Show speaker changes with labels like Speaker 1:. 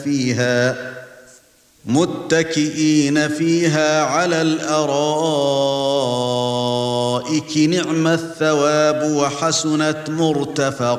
Speaker 1: فيها متكئين فيها على الأرائك نعم الثواب وحسنت مرتفقا.